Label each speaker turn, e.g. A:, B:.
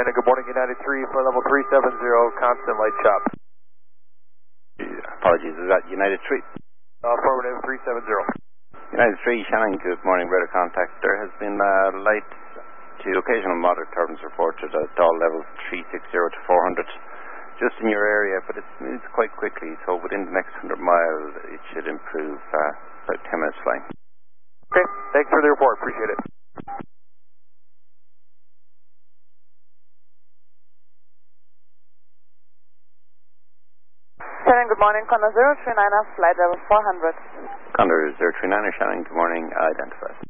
A: Shannon, good morning, United 3, flight level 370, constant light chop.
B: Apologies, is that United 3?
A: Affirmative, 370.
B: United 3, Shannon, good morning, radar contact. There has been light to occasional moderate turbulence reported at all levels 360 to 400, just in your area, but it moves quite quickly, so within the next 100 miles it should improve about 10 minutes flying.
A: Okay, thanks for the report, appreciate it.
C: Shannon, good morning, Condor 039, flight level 400.
B: Condor 039, Shannon, good morning, identified.